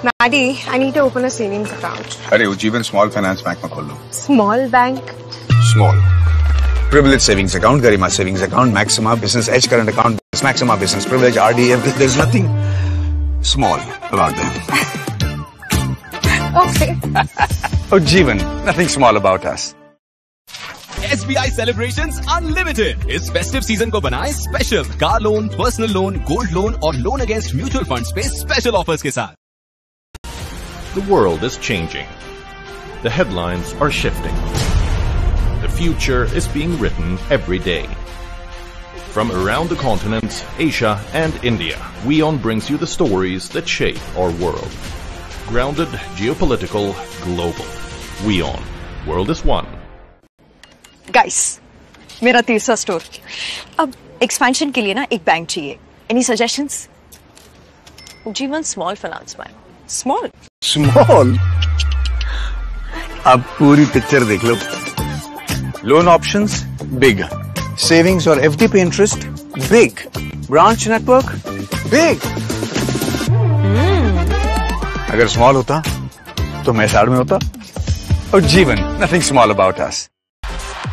Maddie, I need to open a savings account. अरे Ujjivan Small Finance Bank में खोल लो. Small bank? Small. Privilege savings account, Garima savings account, Maxima Business Edge current account, Maxima Business Privilege, RD, everything. There's nothing small about them. Okay. Ujjivan, nothing small about us. SBI Celebrations Unlimited इस festive season को बनाए special. Car loan, personal loan, gold loan और loan against mutual funds पे special offers के साथ. The world is changing. The headlines are shifting. The future is being written every day. From around the continents, Asia and India, WION brings you the stories that shape our world. Grounded, geopolitical, global. WION. World is one. Guys, मेरा तीसरा store. अब expansion के लिए ना एक bank चाहिए. Any suggestions? Ujjivan small finance bank. Small? Small? अब पूरी पिक्चर देख लो. लोन ऑप्शंस बिग, सेविंग्स और एफडी पे interest big, branch network big. अगर स्मॉल होता तो मैं साइड में होता. Ujjivan, nothing small about us.